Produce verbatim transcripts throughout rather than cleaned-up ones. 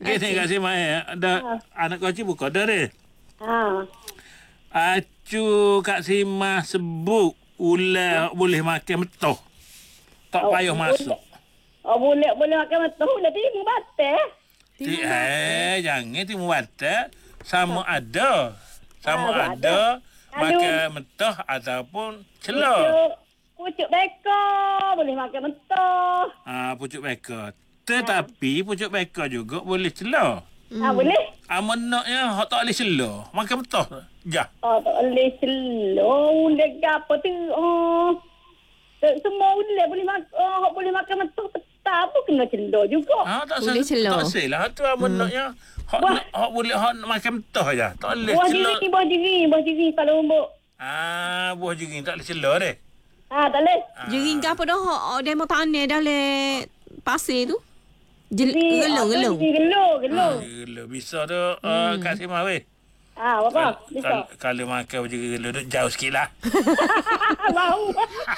Gini Kak Simah eh. Ada anak kau cik buka dah deh. Ha. Acu Kak Simah sebut ular boleh makan betul. Tak Oh, payah masuk. Oh, boleh boleh makan betul. Boleh timu batal. Ti eh jangan timu batal. Sama ada. Sama Ah, ada ada. makan mentah ataupun celor. Pucuk, pucuk beka boleh makan betul. Ah, pucuk beka. Tetapi pucuk beka juga boleh celor. Hmm. Ha, boleh? Amun naknya hak tak boleh celor. Makan betul. Ja. Oh, tak boleh selong. Ular apa tu? Oh. Tak- Semua ular boleh makan. Oh, boleh makan betul. Petang pun kena celor juga. Ah, tak Boleh sel- celor. Tak salah tu amun hmm. naknya hak Wah. nak- hak boleh hak nak makan betul aja. Tak boleh Buah celor. diri, buah diri, buah diri kalau umbuk. Ah, buah jering tak boleh celor deh. Ha, tak boleh. Ah. Jering ke apa dah? Oh, demo tanah dah le pasir tu. Jel, Diri, gelung, apa, gelung. diri Gelung, gelung. Gila bisa tu uh, Hmm. Kak Simah weh. Ha, apa? Kal- Bisa. kal- Kalau makan berjeri gila duduk jauh sikit lah. Bau.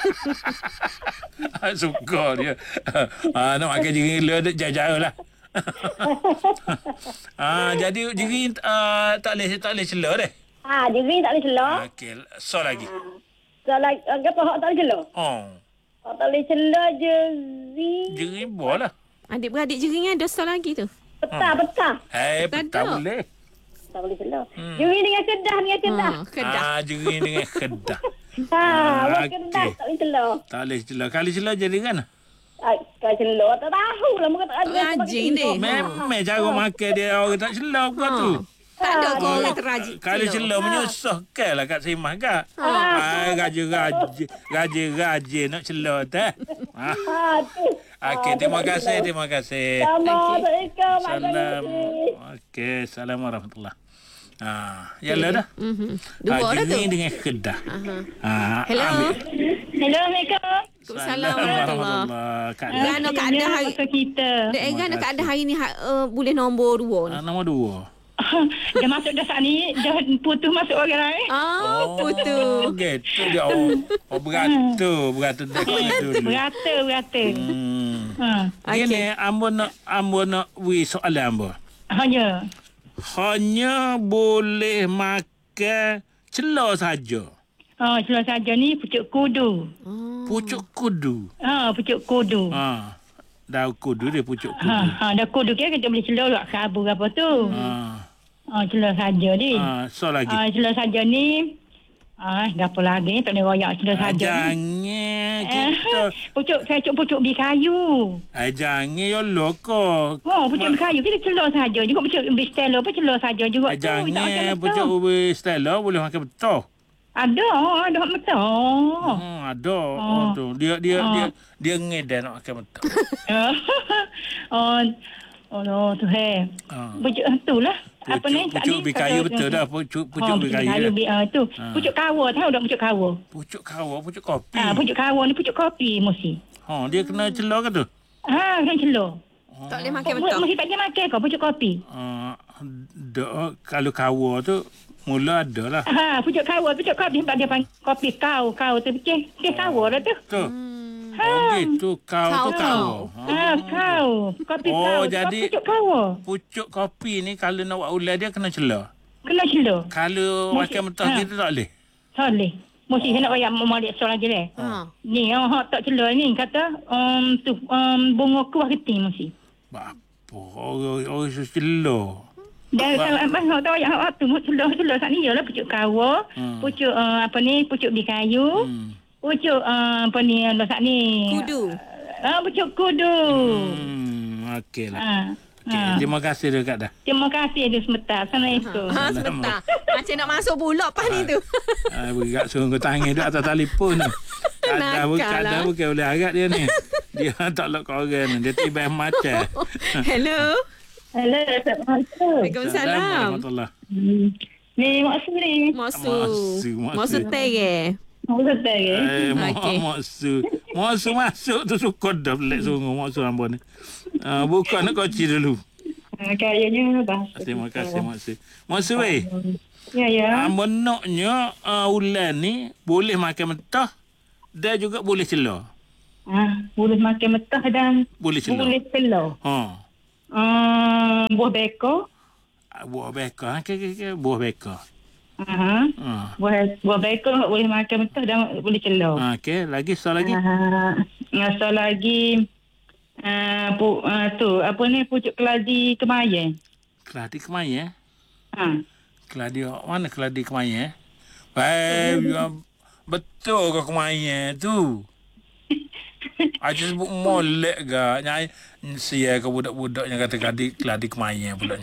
Suka dia. Ah, nak makan jeri gila duduk jauh-jauh lah. ah, jadi jeri uh, tak boleh tak boleh celor deh. Ha, diri tak boleh celor. Okey, so lagi. Kalau apa hak tak boleh celor? Oh, Hak tak boleh celor jeri. jeri buah lah. Adik-beradik jering ada satu lagi tu. Petang, petang. Eh, Tak tak ada. boleh. Tak boleh celor. Jeri dengan kedah, dengan kedah. Ha, kedah. Ah, jeri dengan kedah. Ha, Ah, buat okey. kedah tak boleh celor. Tak boleh celor. Kali celor jadi kan? Ah, kalau celor tak tahu lah. Muka tak ada. Tak rajin deh. Memang cara makan dia orang tak celor bukan tu. Tak ada kau Ah, orang terajik. Kalau celor menyusahkan lah Kak Simah kan. Ah, raja-raja, raja-raja nak celor tak? Ah. Ha, tu. Okey, terima kasih, terima kasih. Sama, Assalamualaikum. Salam. Assalamualaikum. Okey, assalamualaikum warahmatullahi. Ah, yalah dah. Mhm. Dua ah, dah tu. jering dengan kedah. Ah, Hello. ambil. Hello, Assalamualaikum. Waalaikumsalam warahmatullahi. Kak Egan nak ada hari. kita. Dek Egan nak ada hari ni ha- uh, boleh nombor dua ni. Ah, nombor dua. Dah masuk dah saat ni. Dah putus masuk orang lain. Ah, Oh, putu. gitu dia. Oh, oh beratur. Beratur dah dulu. Berata, berata. Hmm. Ha. Gini, ambo nak, ambo nak wi soalan ambo. Hanya. Hanya boleh makan celor saja. Ha, celor saja ni pucuk kudu. Pucuk kudu. Ha, pucuk kudu. Ha. Daun kudu dia pucuk kudu. Ha, ha, dah kudu kira kita boleh celor kat kabur apa tu. Ha. Ha, celor saja ni. Ha, so lagi. Ha, celor saja ni. Ah, dah apa lagi tak boleh royak celor Ah, saja ni. jangan Eh, kita. pucuk kecuk pucuk bi kayu. Ah, jangan ya loko. Oh, pucuk bi kayu kita celor saja juga pucuk bi stelo apa celor saja juga Ah, tu. Tak macam jangan betul. pucuk ubi Stella boleh makan betul. Ada, ada betul. Hmm, ada. Oh. Oh. tu. Dia dia Oh. dia dia ngedan nak makan betul. oh, oh no, tu he. Ah. Pucuk tu lah. Apa ni? Pucuk, pucuk ubi kayu betul dah. Pucuk pucuk oh, ubi kayu. Bi, uh, tu. Ah. Pucuk kawa, tahu tak pucuk kawa? Pucuk kawa, pucuk kopi. Ah, pucuk kawa ni pucuk kopi mesti. Ha, dia kena celor ke tu? Ha, kan celor. Tak boleh makan Mu- betul. Mesti tak boleh makan kau pucuk kopi. Uh, da, kalau kawa tu mula ada lah. Ha, pucuk kawa, pucuk kopi sebab dia panggil kopi kau, kau tu fikir, fikir kawa lah tu. Tu. Ha. Oh gitu, kau Kau, tu kau. Ha, kau, kopi Oh, kau. jadi- pucuk kawa. Pucuk kopi ni kalau nak buat ular dia kena celor. Kena celor. Kalau Mesti- makan mentah ha. kita tak boleh. Boleh. Mesti saya nak bayar memalik soal lagi deh. Ha. Ni, oh, hak tak celor ni kata um, tu um, bunga kuah keting mesti. Apa? Orang orang celor. Dan kalau abang hak tahu yang hak tu celor celor sat ni ialah pucuk kawa, Hmm. pucuk uh, apa ni, pucuk bi kayu, Hmm. pucuk uh, apa ni yang sat ni. Kudu. Ah, pucuk kudu. Hmm, okey lah. Ha. Okay, Ha. terima kasih dekat dah. Terima kasih ada sebentar. Assalamualaikum. Ha, sebentar. Macam nak masuk pula pas ni tu. Ah, berat sungguh tangan duduk atas telefon ni. Kadang pun, Nakal kadang lah. bukan boleh agak dia ni. Dia tak lok korang ni. Dia tiba macam. Hello. Hello, Assalamualaikum. Waalaikumsalam. Warahmatullahi. Hmm. Ni maksud ni. Masu. Masu, masu. Masu tere. Maksud saya. Eh, Okey. okay. Maksu. Maksu masuk tu suka dah pelik sungguh. Maksu hamba ni. Uh, buka nak koci dulu. Uh, kayaknya bahasa. Terima kasih, Maksu. Maksu, weh. Ya, ya. Hamba naknya uh, ulan ni boleh makan mentah dan juga boleh celor. Ah, boleh makan mentah dan Boleh celor. boleh telur. Ha. Uh, buah beko. Ah, buah beka. Okey, okey, okey. Buah beka. Uh-huh. Ha. Buah, buah beko boleh makan mentah dan boleh celor. Ha, okey, lagi soal lagi. Uh, satu lagi, uh, pu, uh, tu, apa ni, pucuk keladi kemayan. Keladi kemai eh? Ha. Keladi mana keladi kemai eh? Baik, betul ke kemai tu? Aja sebut molek ke. Nyai sia ke budak-budak yang kata keladi keladi kemai pula.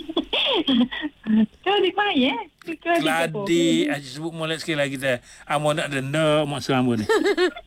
Keladi kemayan? Keladi, aja sebut molek sekali lagi kita. Amo nak denda maksud ambo ni.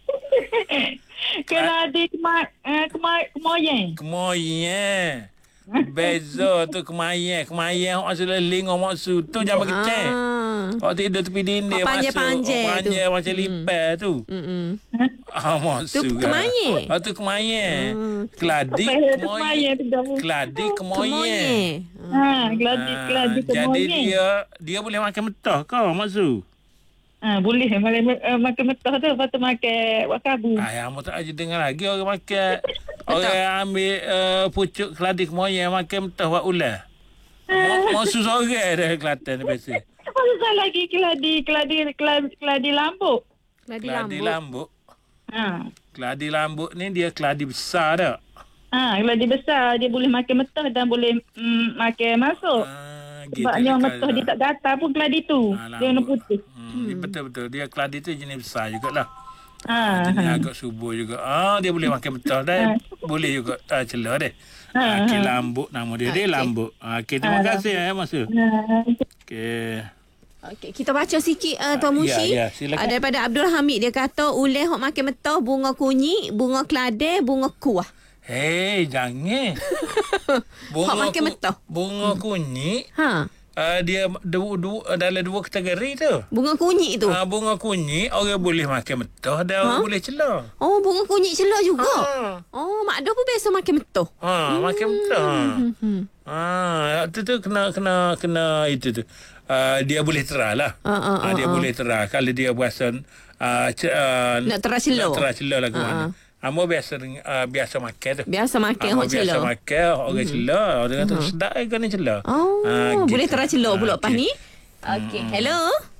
Keladi kemay, uh, kemay, kemayan. Kemoye. Beza tu kemaye. Kemaye hok maksud leleng maksud tu jangan kecil. Hok tidur tepi dinding Hok masuk. panjang-panjang tu. Panjang macam lipat tu. Mm-mm. Ah maksud. Tu kemaye. Ah tu kemaye. Hmm. Keladi Kemayan kemoye. tu dah. Keladi kemoye. Kemoye. Ha, keladi, Ah, keladi jadi kemayan. dia dia boleh makan mentah kau maksud. Ha, boleh makan, uh, makan mentah tu, lepas tu makan wakabu. Ayah mau tak aja dengar lagi orang makan. Orang ambil uh, pucuk keladi kemoye makan mentah buat ular. Mau susah orang dah Kelantan ni biasa. Apa susah lagi keladi, keladi, keladi, keladi lambuk? Keladi Keladi lambuk. lambuk. Ha. Keladi lambuk ni dia keladi besar tak? Ha, keladi besar, dia boleh makan mentah dan boleh mm, makan masuk. Ah, gitu Sebabnya dia mentah dia tak gatal pun keladi tu. Ah, Dia warna lambuk. putih. Hmm, hmm. Betul-betul. Dia keladi tu jenis besar jugalah. Ha. Jenis agak subur juga. Ah, dia boleh makan mentah dah. Boleh juga tak celah deh. Ah, Okey, lambuk nama dia. Dia Okey. lambuk. Ah, Okey, terima kasih eh Mas. Ha. Okey. Okey, kita baca sikit uh, Tuan Ya, Mushi. ya, silakan. Uh, daripada Abdul Hamid, dia kata uleh hok makan mentah, bunga kunyit, bunga kelade, bunga kuah. Hei, jangan. Hok makan ku- mentah. Bunga kunyit. Ha. Uh, dia dua, dua, dalam dua kategori tu. Bunga kunyit tu. Ah, bunga kunyit orang boleh makan mentah dan orang boleh celah. Oh, bunga kunyit celah juga. Ha. Oh, mak dah pun biasa makan mentah. Ha, makan mentah. Hmm. Ha, tu tu kena kena kena itu tu. Uh, dia boleh terah lah. Ah, ah, Ah, dia ah, ah. boleh terah kalau dia berasa uh, ce, uh, Nak terah celah. Nak terah celah lah ke Ah, mana. ah. Amo biasa uh, biasa makan tu. Biasa makan Amo hok biasa celah. makan orang celah. Orang kata sedap ke ni celah. Oh, Ah, boleh gitu. terah celah pula Ah, lepas okey. ni. Okey, hello.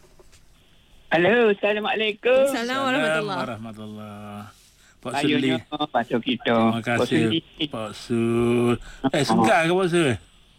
Halo, Assalamualaikum. Assalamualaikum warahmatullahi. Warahmatullahi. Pak Suli. Ayunya pasal kita. Terima kasih Pak Sul. Eh segar ke Pak Sul?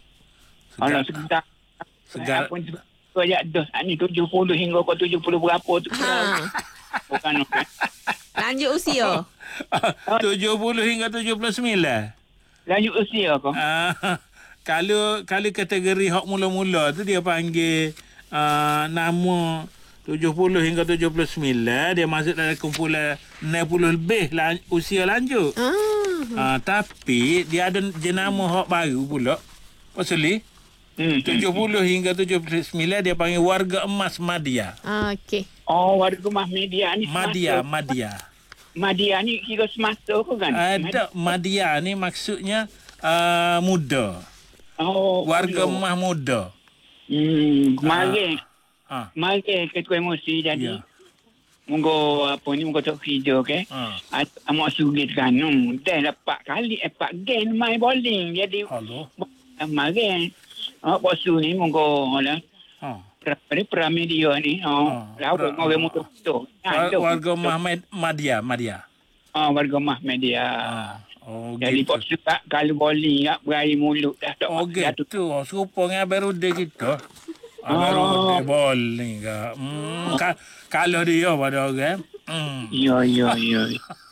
Kalau sekitar. Segar. Apa pun saya dah ni tujuh puluh hingga ke tujuh puluh berapa tu. Ha. Bukan okey. Lanjut usia. tujuh puluh hingga tujuh puluh sembilan. Lanjut usia kau. Ah, kalau kalau kategori hak mula-mula tu dia panggil uh, nama tujuh puluh hingga tujuh puluh sembilan, dia masuk dalam kumpulan enam puluh lebih lan, usia lanjut. Ah. Uh, tapi dia ada jenama hak baru pula. Pak Suli, Hmm. tujuh puluh hingga tujuh puluh sembilan dia panggil warga emas Madya. Ah, okey. Oh, warga rumah media ni. Madya, semasa- Madya. Media ni kira semasa kau kan? Ada Madya ni maksudnya uh, muda. Oh, Warga oh. emas muda. Hmm, kemarin. Ha. Kemarin ketua emosi jadi. Ya. Munggu apa ni, munggu tak kerja ke. Ha. Amak sulit kan. Hmm. Dah dapat kali, empat game main bowling. Jadi, Halo. kemarin. Oh, bosu ni munggu lah. Ha. Dari pramedia ni. Oh, Ah, lawan pra- orang motor tu. War- warga Muhammad Madya, Madya. Ah, warga mah media. Ah. Oh, Jadi gitu. bosu tak kalau bowling tak berair mulut dah tak. Oh, gitu. Oh, serupa dengan Aberude kita. Aberude bowling ke. Hmm, ka- kalau dia pada orang. Hmm. Ya, ya, ya.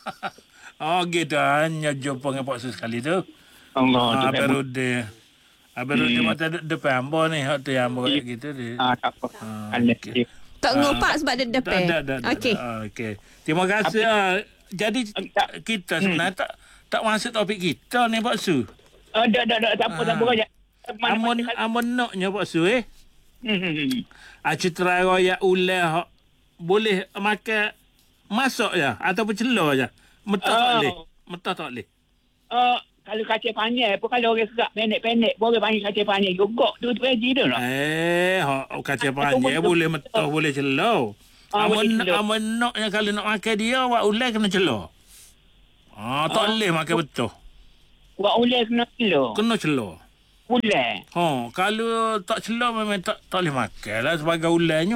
Oh, gitu. Hanya jumpa dengan Pak Sus sekali tu. Allah Ah, tu. Aberude. Aberude Hmm. mata de- depan ambo ni. Hak tu yang ambo Ya. gitu. Dia. Ah, tak apa. Ah, Ada okey. dia. Tak Ah. ngopak sebab dia depan. Tak, tak, tak. Okey. Okey. Terima kasih. Ah, jadi tak. kita sebenarnya tak tak masuk topik kita ni Pak Su. Ah, dah, dah, dah. Tak apa, tak apa. Ah. Raja. Mana- Amun mana- amun naknya Pak Su eh. Hmm, hmm, hmm. Ah, citra raya ulah hak boleh makan masak je ataupun celah je. Mentah tak Oh. boleh. Mentah tak boleh. Ah, kalau kacang panjang pun kalau orang serak pendek-pendek pun orang panggil kacang panjang gogok tu tu haji tu lah. Eh, hak kacang panjang boleh mentah boleh celah. Ah, boleh Amun celah. amun naknya kalau nak makan dia awak ulah kena celah. Ah, tak boleh makan betul. Buat ular kena celor. Kena celor. Ular. Ha, kalau tak celor memang tak tak boleh makan lah sebagai ularnya.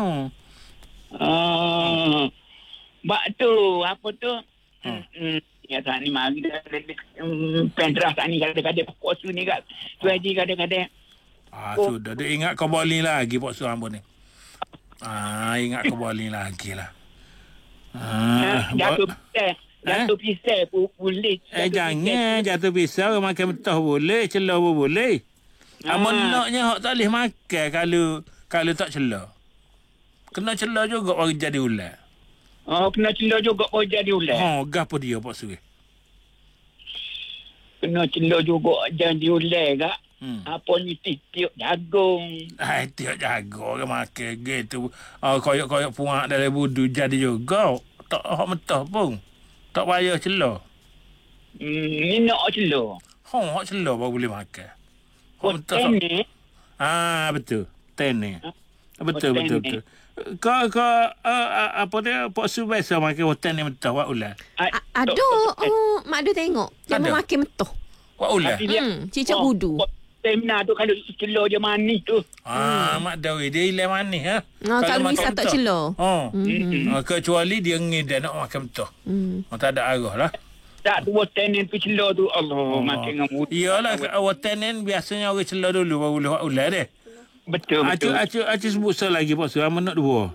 Oh. Bak tu, apa tu? Ha. Hmm. Ya, tak ni mari dah um, pendrah tak ni kadang-kadang pokok su ni kat. Tu aja kadang-kadang. Ah, oh. Sudah. Dia ingat kau bowling lagi Pak Su hamba ni. Ah, ingat kau bowling lagi lah. Ah, Jatuh bo- pisau. Jatuh pisau pun boleh. eh, jangan jatuh pisau makan mentah boleh, celor pun boleh. Ah, menaknya hak tak boleh makan kalau kalau tak celor. Kena celor juga baru jadi ular. Oh, kena celor juga kau jadi ular. Ha, gapo dia Pak Su? Kena celor juga jadi ular kak. Hmm. Apa ni titik jagung. Hai, tiap jago ke makan gitu. Ah, koyak-koyak puak dalam budu jadi juga. Tak hak mentah pun. Tak payah celor. Hmm, ni nak celor. Ha, hak celor baru boleh makan. Hak Oh, mentah. tak- ni. Ah, betul. Tenek. Betul, Oh, betul, tenek. betul. Kau, kau, uh, apa dia, Pak Su biasa makan hotel ni mentah, wak ular. A- ada. Oh, mak ada tengok. Dia Ada? makan mentah. Wak ular? Tapi dia- Hmm, cicak budu. Seminar tu kalau celor je manis tu. Ah, Mak Dawi, dia hilang manis, ha? Ah, kalau makan misal tak mentah. celor. Oh. Hmm. Ah, kecuali dia ngid dia nak makan mentah. Hmm. Oh, tak ada arah lah. Tak tu tenin tu celor tu. Allah, makin dengan mudah. Iyalah, hotel ni biasanya orang celor dulu baru boleh wak ular dia. Betul, Acu, betul. acu, acu sebut saya lagi, Pak Su. Amat nak dua.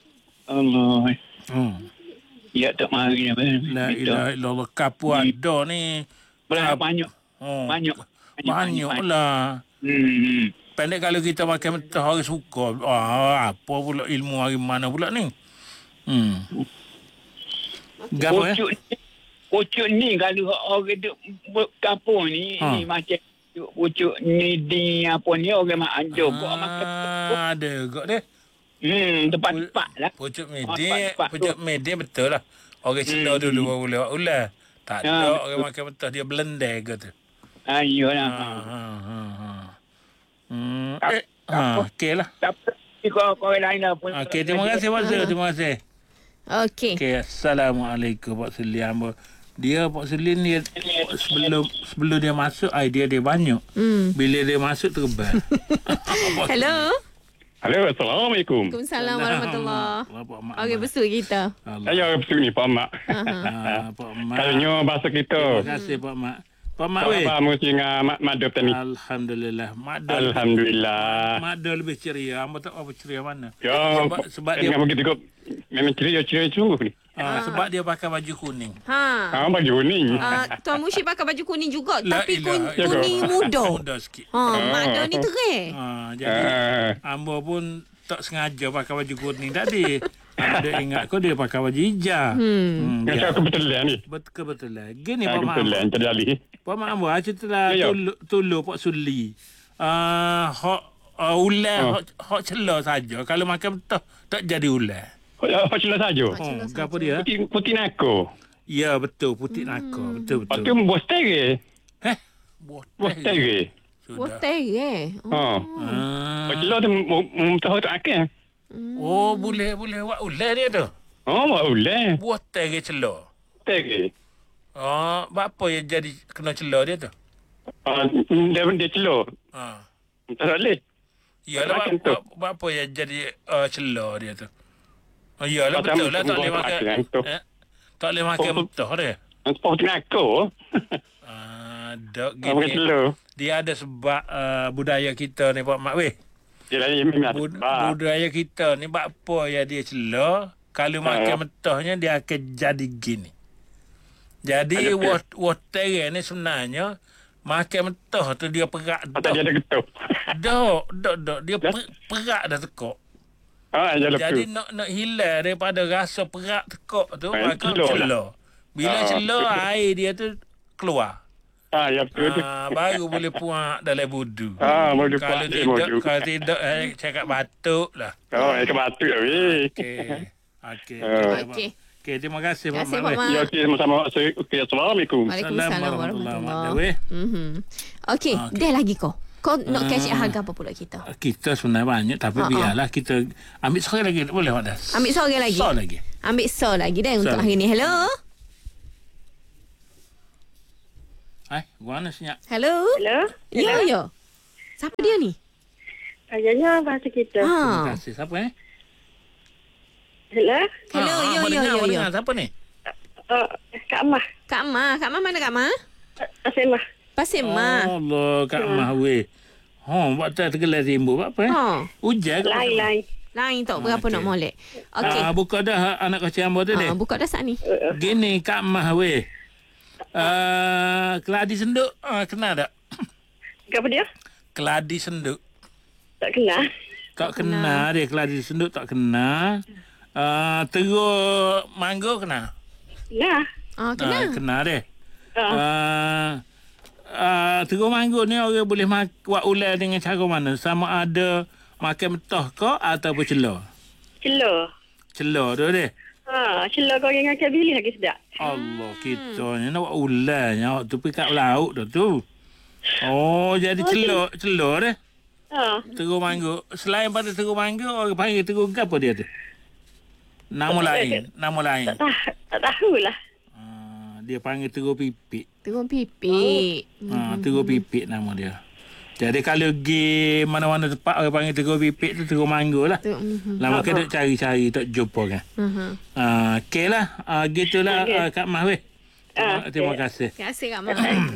Allah. Hmm. Ya, tak mari. La ilaha illallah. Kapu ada ni. Banyak. Banyak. Oh. Banyak. Banyak lah. Hmm. Pendek kalau kita makan mentah orang suka. Ah, apa pula ilmu hari mana pula ni? Hmm. Gapo eh? Pucuk ni, pucuk ni kalau orang duk buat kampung ni, Ha. ni macam pucuk ni di apa ni orang mak anjur buat makan. Ah, ada juga deh. Hmm, tempat-tempat lah. Pucuk Oh, medi, cepat-cepat pucuk medi betul lah. Orang celor dulu baru boleh buat ular. Tak Ya, ada betul. orang makan mentah dia blender ke tu. Ayolah. Ha, ha, ha, ha. Hmm, Tak- eh, ha, okey lah. Tapi kalau kau lain lah pun. Okey, terima kasih Pak Su, terima kasih. Okey. Okey, Assalamualaikum Pak Suli hamba. Dia Pak Suli ni sebelum sebelum dia masuk idea dia banyak. Hmm. Bila dia masuk terbang. Hello. Halo, Assalamualaikum. Waalaikumsalam warahmatullahi. Pak Mak. Okey, besul kita. Allah. Saya betul ni, Pak Mak. Ah, Pak Mak. Kalanya bahasa kita. Terima kasih Pak Mak. Pak Mak Pak weh. Mak mesti dengan Mak Madop tadi. Alhamdulillah. Mak Dol. Alhamdulillah. Mak Dol lebih ceria. Hamba tak apa ceria mana. Ya, sebab, sebab dia dengan begitu kau memang ceria-ceria sungguh ni. ah, sebab dia pakai baju kuning. Ha. Ha, baju kuning. Uh, Tuan Mushid pakai baju kuning juga. La tapi ilaha kun, illallah. kuning muda. Muda sikit. Ha, mak dia ni terang. Ah, jadi Ah. hamba pun tak sengaja pakai baju kuning tadi. Hamba dia ingat kau dia pakai baju hijau. Hmm. Macam dia- kebetulan ni. Betul kebetulan. Gini Ha, Pak Mak. kebetulan terjadi. Pak Mak Ambo, aku telah Ya, ya. tulu, tulu Pak Suli. Ah, hak uh, ular, Oh. hak, hak celah saja. Kalau makan betul, tak jadi ular. Apa celah saja? Oh, apa dia? Putih, putih nako. Ya, betul. Putih naka. Betul, Lepas betul. tu bos tere. Eh? Buah Bos teh. tere. Wah, Sudah. terang. Ha. Ah. Apa celah tu mu tahu tak akan. Oh, boleh, boleh. Wak ular dia tu. Oh, mak ulai. Buah teh ke celah. Tere. Oh, apa yang jadi kena celah dia tu? Ah, dia dia celah. Ha. Tak boleh. Iyalah, Makan bap- tu. bap- bap- apa yang jadi uh, celah dia tu? Oh, iyalah, Macam betul lah. Tak boleh buah makan. makan tu. Eh? Tak boleh makan Oh. betul dia. Putih nako. Ah, dok Apa makan gini. celah? Dia ada sebab uh, budaya kita ni, Pak Mak weh. Dia lagi memang ada Bud- sebab. budaya kita ni, apa yang dia celah, kalau Ha. makan mentahnya, dia akan jadi gini. Jadi, Ada ke? wat- water ni sebenarnya, makan mentah tu dia perak Atau dia dah. ada getuk. Dok, dok, dok. Dia Dah? per, perak dah tekuk. Ha, dia lepas Jadi tu. nak nak hilang daripada rasa perak tekuk tu, Eh, maka celah lah. celah. Bila Ah, celah, betul. air dia tu keluar. Ha, ya betul tu. Ah, baru boleh puak dalam budu. Ha, mau dia Kalau puak dia, tidak, mau dia. kalau tidak, eh, cakap batuk lah. Oh, eh, kebatuk lah, weh. Okey. Okey. Ah. Okey. Okey, terima kasih Terima Pak kasih, Mak. Pak weh. Mak. Ya, okey, sama-sama. Okey, Assalamualaikum. Waalaikumsalam Assalamualaikum warahmatullahi warahmatullahi. wabarakatuh. Mhm. Okey, Okey. dia lagi kau. Kau nak catch up harga apa pula kita? Kita sebenarnya banyak, tapi Ha, ha. biarlah kita ambil sore lagi. Boleh, Pak Das? Ambil sore lagi. Sore lagi. Ambil so lagi dah untuk So. hari ni. Hello. Hai, mana senyap? Hello. Hello. Ya, ya. Siapa dia ni? Kayaknya bahasa kita. Terima Ha. kasih. Siapa eh? Hello. Hello, Ah, ya, abang ya, dengar, ya, abang ya. dengar. Siapa ni? Uh, Kak Mah. Kak Ma. Kak Ma mana Kak Ma? Pasir Mah. Pasir Ma. Allah, Kak Mah weh. Ha, buat tak tergelar timbul. Buat apa eh? Ha. Hujan ke? Lain-lain. Lain tak berapa Okey. nak molek. Okey. Ah, buka dah anak kecil hamba tu Ha, deh. buka dah saat ni. Gini Kak Mah weh. Uh, keladi senduk uh, kenal tak? Apa dia? Keladi senduk. Tak kenal. Tak kenal dia keladi senduk tak kenal. Uh, teruk mangga kenal. Nah. Ah, Ah, kenal. kenal dia. Uh, Uh, uh, teruk mangga ni orang boleh mak- buat ular dengan cara mana? Sama ada makan mentah ke ataupun celor. celor. Celor tu dia. Ha, celor kau yang akan pilih lagi sedap. Allah, kita ni nak buat ularnya. Awak tu pergi kat laut dah tu. Oh, jadi celor, celor dia. Ha. Teruk mangga. Selain pada teruk mangga, orang panggil teruk apa dia tu? Nama lain. Nama lain. Tak tahu, tak tahulah. Ah, dia panggil teruk pipik. Tengok pipik. Ha, teruk pipik nama dia. Jadi kalau pergi mana-mana tempat orang panggil teruk pipik tu teruk mangga lah. Tu. mhm. Lama ke duk cari-cari tak jumpa kan. Mhm. Ah, okey lah. Ah, gitulah Okey. ah, Kak Mah weh. Terima, Ah, terima okey. kasih. Terima kasih Kak Ma.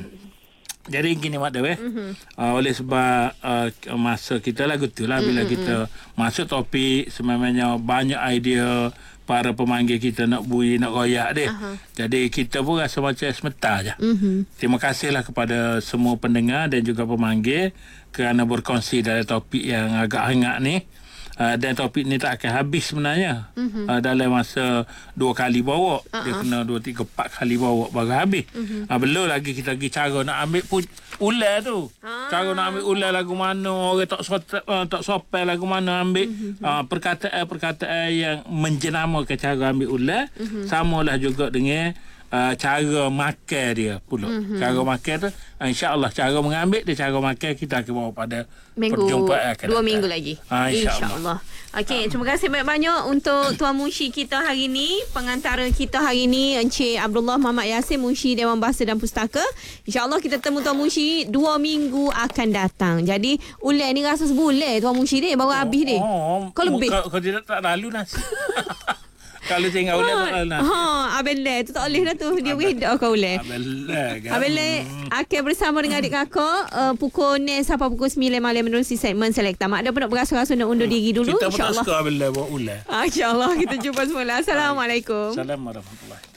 Jadi gini mak dah weh. Uh, oleh sebab uh, masa kita lah gitu lah bila kita masuk topik sebenarnya banyak idea para pemanggil kita nak bui nak royak deh. Aha. Jadi kita pun rasa macam semeta je. Mhm. Terima kasihlah kepada semua pendengar dan juga pemanggil kerana berkongsi dalam topik yang agak hangat ni. Uh, dan topik ni tak akan habis sebenarnya. Mm-hmm. Uh, dalam masa dua kali bawa. Uh-uh. Dia kena dua, tiga, empat kali bawa baru habis. Mm-hmm. Uh, belum lagi kita pergi cara nak ambil pun ular tu. Ah. Cara nak ambil ular lagu mana. Orang tak sopan, uh, tak sopan lagu mana ambil. Mm-hmm. Uh, perkataan-perkataan yang menjenamakan cara ambil ular. Mm-hmm. Samalah juga dengan uh, cara makan dia pula. Mm-hmm. Cara makan tu, uh, insya-Allah cara mengambil dia, cara makan kita akan bawa pada Minggu perjumpaan akan dua datang. minggu lagi. Ah, insya-Allah. InsyaAllah. Okey, terima kasih banyak-banyak untuk Tuan Munshi kita hari ini, pengantara kita hari ini Encik Abdullah Muhammad Yassin, Munshi Dewan Bahasa dan Pustaka. InsyaAllah kita temu Tuan Munshi dua minggu akan datang. Jadi ular ni rasa sebulan Tuan Munshi dia baru habis dia. Oh, Kau lebih. Kalau, kalau tidak tak lalu nasi. Kalau tinggal ular tak lalu nasi. Ha, Abel Le tu tak boleh dah tu. Dia wedak kau ular. Abelah kan. Abel Le akan bersama dengan adik kakak uh, pukul ni sampai pukul sembilan malam menerusi segmen Selekta. Mak ada pun nak berasa-rasa nak undur diri dulu, Kita pun tak insya-Allah. suka Abelah bawa ular. Ah, InsyaAllah kita jumpa semula. Assalamualaikum. Assalamualaikum warahmatullahi